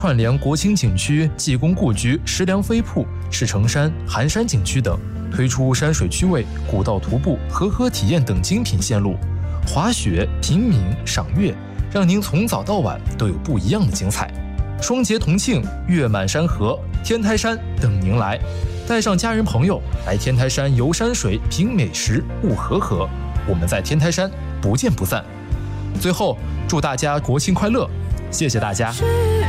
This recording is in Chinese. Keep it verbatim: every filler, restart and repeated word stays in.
串联国清景区、济公故居、石梁飞瀑、赤城山、寒山景区等，推出山水趣味、古道徒步、河河体验等精品线路，滑雪、平民、赏月，让您从早到晚都有不一样的精彩。双节同庆，月满山河，天台山等您来，带上家人朋友来天台山游山水、品美食、悟和合，我们在天台山不见不散。最后，祝大家国庆快乐！谢谢大家。